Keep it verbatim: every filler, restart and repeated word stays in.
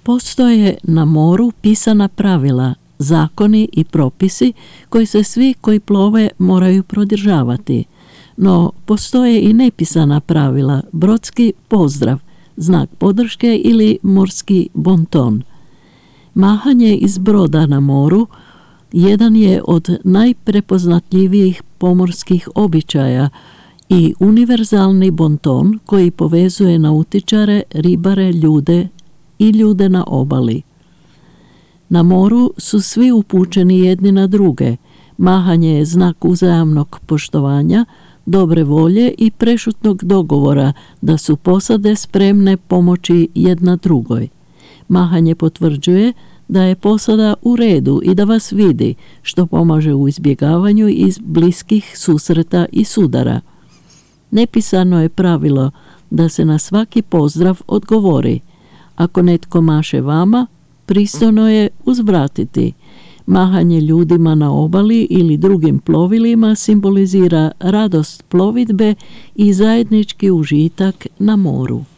Postoje na moru pisana pravila, zakoni i propisi koji se svi koji plove moraju pridržavati. No, postoje i nepisana pravila, brodski pozdrav, znak podrške ili morski bonton. Mahanje iz broda na moru jedan je od najprepoznatljivijih pomorskih običaja i univerzalni bonton koji povezuje nautičare, ribare, ljude i ljude na obali. Na moru su svi upućeni jedni na druge. Mahanje je znak uzajamnog poštovanja, dobre volje i prešutnog dogovora da su posade spremne pomoći jedna drugoj. Mahanje potvrđuje da je posada u redu i da vas vidi, što pomaže u izbjegavanju iz bliskih susreta i sudara. Nepisano je pravilo da se na svaki pozdrav odgovori. Ako netko maše vama, pristojno je uzvratiti. Mahanje ljudima na obali ili drugim plovilima simbolizira radost plovidbe i zajednički užitak na moru.